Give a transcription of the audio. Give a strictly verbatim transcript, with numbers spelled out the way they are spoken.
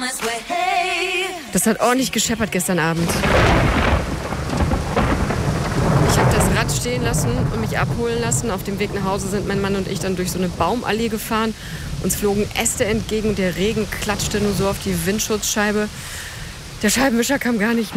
Das hat ordentlich gescheppert gestern Abend. Ich habe das Rad stehen lassen und mich abholen lassen. Auf dem Weg nach Hause sind mein Mann und ich dann durch so eine Baumallee gefahren. Uns flogen Äste entgegen und der Regen klatschte nur so auf die Windschutzscheibe. Der Scheibenwischer kam gar nicht